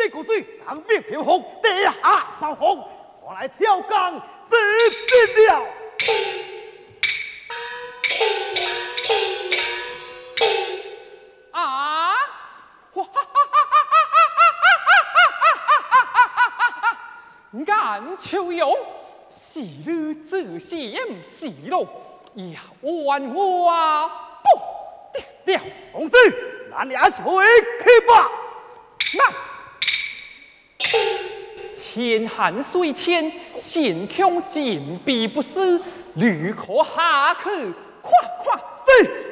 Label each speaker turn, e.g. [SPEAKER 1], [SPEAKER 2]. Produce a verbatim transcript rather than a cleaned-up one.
[SPEAKER 1] 你故子当兵飘红，地下爆红，我来挑钢自尽了。
[SPEAKER 2] 啊！哇哈哈眼秋勇，昔日自嫌是路，也万万不得了。
[SPEAKER 1] 公子，咱俩是回去吧。
[SPEAKER 2] 那天寒水浅，险境紧逼不死，旅客下去看看。
[SPEAKER 1] 是。